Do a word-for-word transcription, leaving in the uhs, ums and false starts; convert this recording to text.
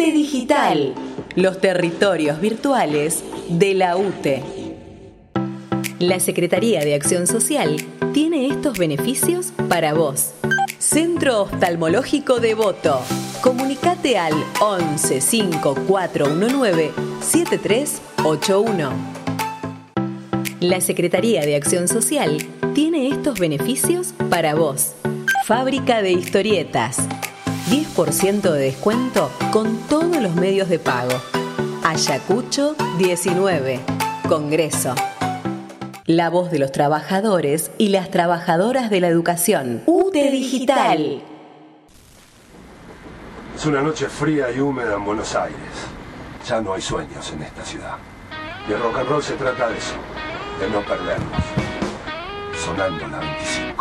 U T E Digital, los territorios virtuales de la U T E. La Secretaría de Acción Social tiene estos beneficios para vos. Centro Oftalmológico Devoto. Comunicate al once cinco cuatro uno nueve siete tres ocho uno. La Secretaría de Acción Social tiene estos beneficios para vos. Fábrica de historietas. diez por ciento de descuento con todos los medios de pago. Ayacucho diecinueve. Congreso. La voz de los trabajadores y las trabajadoras de la educación. U T E Digital. Es una noche fría y húmeda en Buenos Aires. Ya no hay sueños en esta ciudad. Y el rock and roll se trata de eso, de no perdernos. Sonando la veinticinco.